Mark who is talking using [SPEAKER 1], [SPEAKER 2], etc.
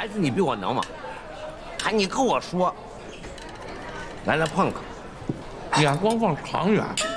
[SPEAKER 1] 还是你比我能嘛？还你跟我说，来碰碰，
[SPEAKER 2] 眼光放长远。